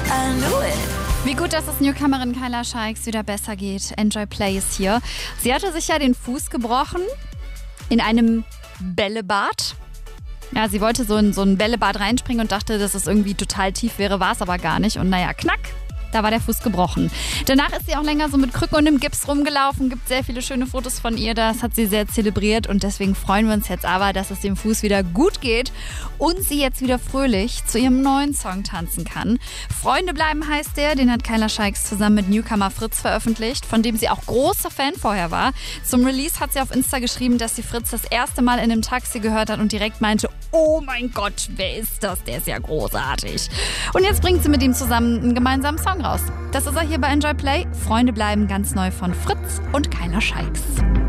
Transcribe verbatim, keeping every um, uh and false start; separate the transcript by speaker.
Speaker 1: I knew it.
Speaker 2: Wie gut, dass es Newcomerin Kyla Scheiks wieder besser geht. Enjoy Play ist hier. Sie hatte sich ja den Fuß gebrochen in einem Bällebad. Ja, sie wollte so in so ein Bällebad reinspringen und dachte, dass es irgendwie total tief wäre, war es aber gar nicht. Und naja, knack. Da war der Fuß gebrochen. Danach ist sie auch länger so mit Krücke und im Gips rumgelaufen. Gibt sehr viele schöne Fotos von ihr. Das hat sie sehr zelebriert. Und deswegen freuen wir uns jetzt aber, dass es dem Fuß wieder gut geht und sie jetzt wieder fröhlich zu ihrem neuen Song tanzen kann. Freunde bleiben heißt der. Den hat Kyla Scheiks zusammen mit Newcomer Fritz veröffentlicht, von dem sie auch großer Fan vorher war. Zum Release hat sie auf Insta geschrieben, dass sie Fritz das erste Mal in einem Taxi gehört hat und direkt meinte, oh mein Gott, wer ist das? Der ist ja großartig. Und jetzt bringt sie mit ihm zusammen einen gemeinsamen Song raus. Das ist er hier bei Enjoy Play. Freunde bleiben ganz neu von Fritz und Kyla Scheiks.